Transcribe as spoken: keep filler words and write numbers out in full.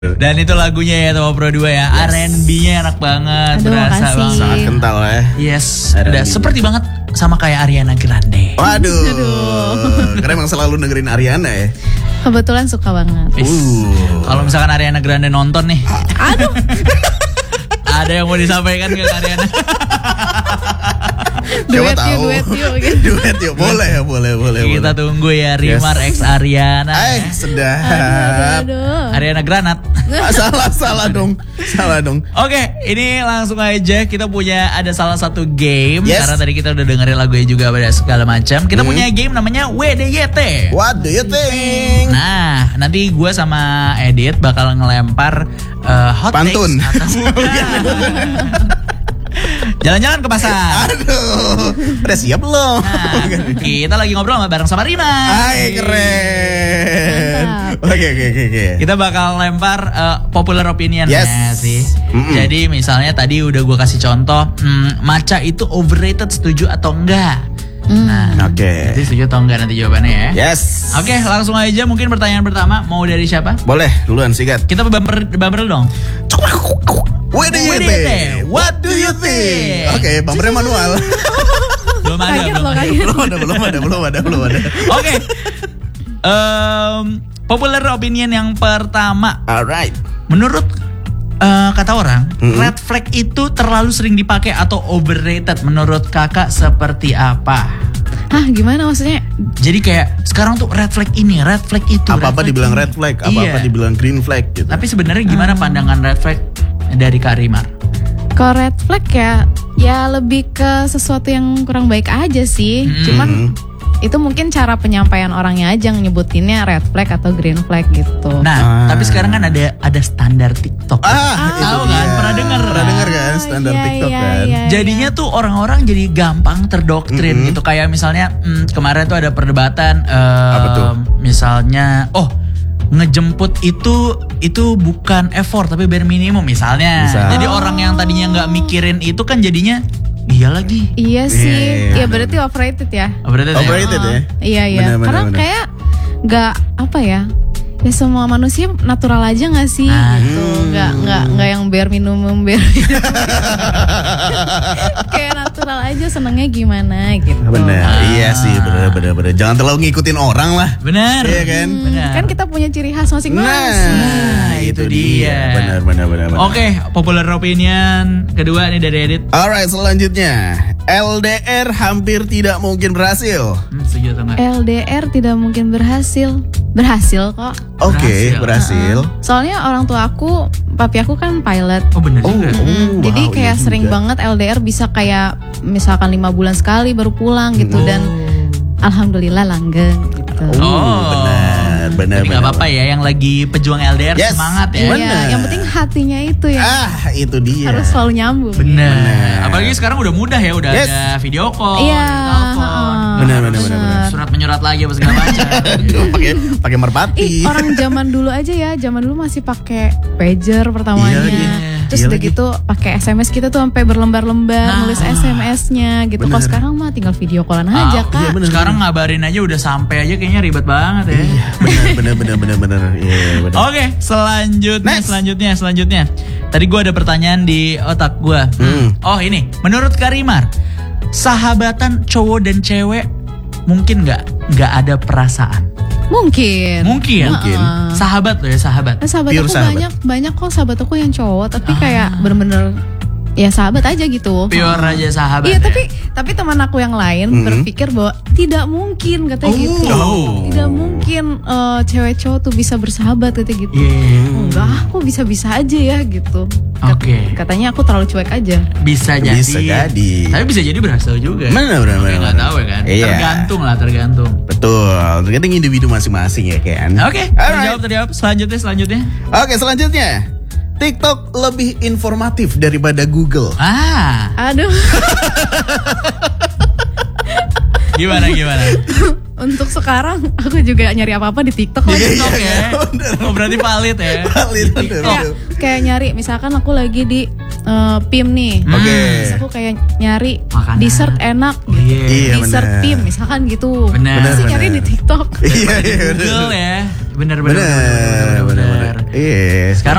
Dan itu lagunya ya Tomo Pro dua ya, yes. R and B-nya enak banget. Aduh, berasa makasih. banget. Sangat kental ya. Yes, udah seperti banget sama kayak Ariana Grande. Waduh, karena emang selalu dengerin Ariana ya. Kebetulan suka banget. Uh. Kalau misalkan Ariana Grande nonton nih, Aduh. ada yang mau disampaikan ke Ariana? Duet yuk, duet yuk gitu. Duet yuk, boleh ya, boleh, boleh. Kita boleh. tunggu ya Rimar Yes. X Ariana. Ay, ya. sedap. Aduh, aduh. Ariana Granat. Ah, salah, salah dong, salah dong. Oke, ini langsung aja kita punya ada salah satu game. Yes. Karena tadi kita udah dengerin lagunya juga pada segala macam. Kita Hmm. punya game namanya W D Y T. What do you think? Nah, nanti gue sama Edit bakal ngelempar uh, hot Pantun. takes atau jalan-jalan ke pasar. Aduh, udah siap belum? Nah, kita lagi ngobrol sama bareng sama Rima. Ay, keren. Oke, oke, oke, oke. Kita bakal lempar uh, popular opinion Yes. ya sih. Mm-mm. Jadi misalnya tadi udah gue kasih contoh, hmm, matcha itu overrated, setuju atau enggak? Nah, Oke. jadi setuju atau enggak nanti jawabannya ya. Yes. Oke, langsung aja mungkin pertanyaan pertama mau dari siapa? Boleh, duluan sikat. Kita bumper bumper dulu dong. W D Y T. What do you think? Oke, bumpernya manual. Belum ada, Kaget belum loh, ada. kaget. belum ada, belum ada, belum ada, belum ada. Oke. Em, popular opinion yang pertama. Alright. Menurut eh, kata orang, Mm-mm. red flag itu terlalu sering dipakai atau overrated. Menurut kakak seperti apa? Hah, gimana maksudnya? Jadi kayak sekarang tuh red flag ini, red flag itu. Apa-apa red flag dibilang ini. red flag, apa-apa Iya. dibilang green flag gitu. Tapi sebenarnya gimana pandangan red flag dari Kak Rimar? Kalau red flag ya, ya lebih ke sesuatu yang kurang baik aja sih. Hmm. Cuman itu mungkin cara penyampaian orangnya aja nyebutinnya red flag atau green flag gitu. Nah, Ah. tapi sekarang kan ada ada standar TikTok. Ah, itu tahu dia. kan? Pernah dengar? Pernah dengar kan standar iya, TikTok iya, kan? iya. Jadinya tuh orang-orang jadi gampang terdoktrin Mm-mm. gitu. Kayak misalnya hmm, kemarin tuh ada perdebatan em, Apa tuh? misalnya oh ngejemput itu itu bukan effort tapi bare minimum misalnya. Misal. Jadi orang yang tadinya nggak mikirin itu kan jadinya iya lagi. Iya sih, Iya, iya, ya berarti overrated ya. Berarti Overrated ya? Iya iya, Benar, benar, karena benar. kayak nggak apa ya, ya semua manusia natural aja nggak sih Ah. gitu, nggak nggak nggak yang bare minimum bare minimum. Kayak natural aja, senengnya gimana gitu. Benar, Ah. iya sih, benar, benar, benar. Jangan terlalu ngikutin orang lah. Benar. Iya kan? Hmm, Benar. kan kita punya ciri khas masing-masing. Nah, itu dia. Benar, benar, benar, benar. Oke, popular opinion kedua nih dari Edit. Alright, selanjutnya L D R hampir tidak mungkin berhasil. Hmm, setuju atau enggak? L D R tidak mungkin berhasil, berhasil kok. Oke, Berhasil. berhasil. Soalnya orang tua aku, papi aku kan pilot. Oh benar Oh, juga. oh, Mm, jadi wow, kayak iya sering juga. banget L D R bisa kayak misalkan lima bulan sekali baru pulang gitu Oh. dan alhamdulillah langgeng gitu. Oh, Oh. benar, benar, Jadi nggak benar. apa-apa ya yang lagi pejuang L D R Yes. semangat ya. Iya, bener. yang penting hatinya itu ya Ah, itu dia. harus selalu nyambung. Benar. Benar. Apalagi sekarang udah mudah ya, udah Yes. ada video call, Iya, ada telepon. heeh. Benar, benar, benar, benar. Surat menyurat lagi apa segala macam. Aduh, pakai pakai merpati. Ih, orang zaman dulu aja ya, zaman dulu masih pakai pager pertamanya. Iya lagi. Terus Iya udah lagi. gitu pakai S M S kita tuh sampai berlembar-lembar Nah. nulis S M S-nya gitu. Bener. Kalau sekarang mah tinggal video callan Ah, aja, Kak. iya, bener. Sekarang ngabarin aja udah sampai aja kayaknya ribet banget ya. Iya, benar, benar, benar, benar, benar. Iya, benar. Oke, selanjutnya, Next. selanjutnya, selanjutnya. Tadi gue ada pertanyaan di otak gue. Hmm. Oh ini, menurut Karimar, sahabatan cowok dan cewek mungkin nggak nggak ada perasaan? Mungkin. Mungkin. Mungkin. Heeh. Sahabat loh ya sahabat. Nah, sahabat Pure aku sahabat. banyak banyak kok sahabat aku yang cowok tapi Ah. kayak bener-bener ya sahabat aja gitu. Pure aja sahabat. Iya ya? tapi tapi teman aku yang lain Mhm. berpikir bahwa tidak mungkin katanya Oh. gitu. Oh. Tidak mungkin eh, cewek cowok tuh bisa bersahabat katanya gitu. Iya. Enggak, aku bisa-bisa aja ya gitu. Kat- Oke. Katanya aku terlalu cuek aja. Bisa jadi. Bisa jadi. Tapi bisa jadi berhasil juga. Benar, benar, Oke, benar, nggak benar. tahu ya kan. Iya. Tergantung lah, tergantung. Betul, tergantung individu masing-masing ya kan. Oke, Alright. terjawab, terjawab. Selanjutnya, selanjutnya. Oke, selanjutnya. TikTok lebih informatif daripada Google. Ah, Aduh, gimana gimana? untuk sekarang aku juga nyari apa-apa di TikTok lagi. Iya, TikTok iya, ya. bener. Oh berarti valid ya. Valid, bener. Kayak, kayak nyari misalkan aku lagi di eh, P I M nih. Hmm. Oke. Terus aku kayak nyari Makanan. dessert enak gitu. Iya. Iya, Dessert bener. P I M misalkan gitu. Bener. Pasti Bener, nyari bener. di TikTok. Iya, iya, bener. Google ya. Bener bener. Bener, bener, bener. Iya. Sekarang